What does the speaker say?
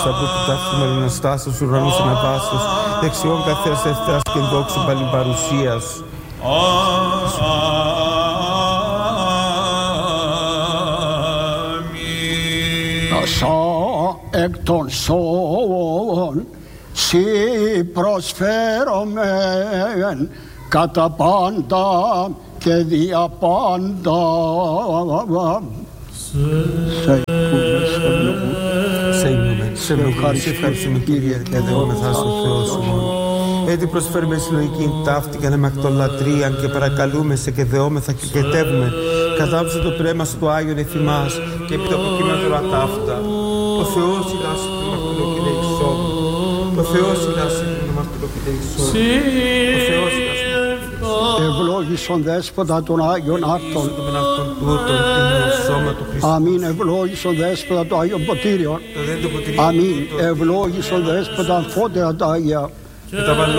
από του τάφου μελιναστάσεως ουρανούς αναβάσεως, δεξιών καθέας ευθέρας και δόξου παλιμπαρουσίας. Εκ των σώων σοι προσφέρομεν κατά πάντα και δια πάντα. Σε ευχαριστούμε Κύριε και αδεγόμεθα στο Θεό σου μόνο. Έτσι προσφέρουμε συλλογική ταύτη και ανεμακτολατρία και παρακαλούμε σε και δεόμεθα και κετεύουμε. Κατάψε το πρέμα σου το Άγιον εφημάς και επί το προκείμενο τώρα ταύτα. Ο Θεός ηλάσει την αμαρτωλό και δεϊσόν. Ο Θεός ηλάσει την αμαρτωλό και δεϊσόν. Ο Θεός ηλάσει την αμαρτωλό. Ευλόγησον Δέσποτα των Άγιων Άρτων. Αμήν. Ευλόγησον Δέσποτα το Άγιον Ποτήριον. Αμήν. Ευλόγησον Δέσποτα φώτερα τα Άγια.